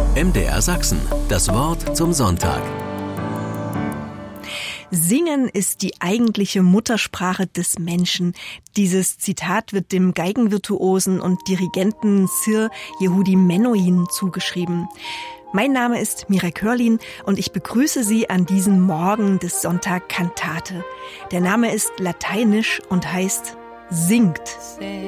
MDR Sachsen, das Wort zum Sonntag. Singen ist die eigentliche Muttersprache des Menschen. Dieses Zitat wird dem Geigenvirtuosen und Dirigenten Sir Yehudi Menuhin zugeschrieben. Mein Name ist Mirek Hörlin und ich begrüße Sie an diesem Morgen des Sonntag Kantate. Der Name ist lateinisch und heißt singt.